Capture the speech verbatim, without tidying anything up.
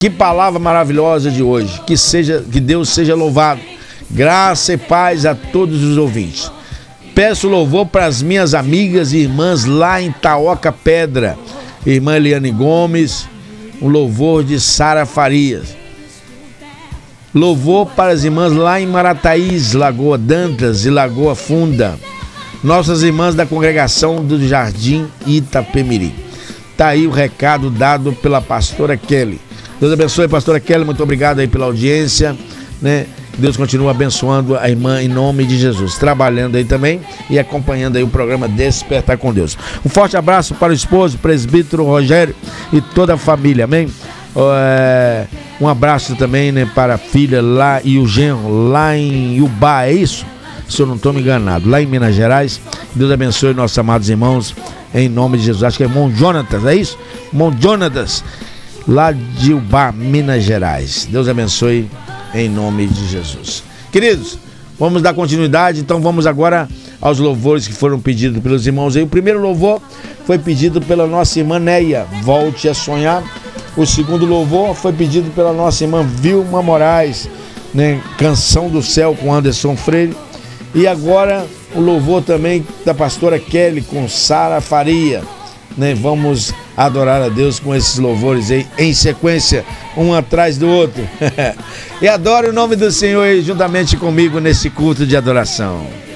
Que palavra maravilhosa de hoje. Que, seja, que Deus seja louvado. Graça e paz a todos os ouvintes. Peço louvor para as minhas amigas e irmãs lá em Taoca Pedra. Irmã Eliane Gomes. O louvor de Sara Farias. Louvor para as irmãs lá em Marataízes, Lagoa Dantas e Lagoa Funda. Nossas irmãs da congregação do Jardim Itapemirim. Tá aí o recado dado pela pastora Kelly. Deus abençoe, pastora Kelly, muito obrigado aí pela audiência, né? Deus continua abençoando a irmã em nome de Jesus, trabalhando aí também e acompanhando aí o programa Despertar com Deus. Um forte abraço para o esposo, o presbítero Rogério e toda a família, amém? É, um abraço também, né, para a filha lá e o genro lá em Iubá, é isso? Se eu não estou me enganado, lá em Minas Gerais. Deus abençoe nossos amados irmãos em nome de Jesus. Acho que é irmão Jonatas, é isso? Irmão Jonatas, lá de Iubá, Minas Gerais. Deus abençoe em nome de Jesus. Queridos, vamos dar continuidade, então vamos agora aos louvores que foram pedidos pelos irmãos aí. O primeiro louvor foi pedido pela nossa irmã Neia, Volte a Sonhar. O segundo louvor foi pedido pela nossa irmã Vilma Moraes, né? Canção do Céu com Anderson Freire. E agora o louvor também da pastora Kelly com Sara Faria, né? Vamos adorar a Deus com esses louvores aí em sequência, um atrás do outro. E adore o nome do Senhor aí juntamente comigo nesse culto de adoração.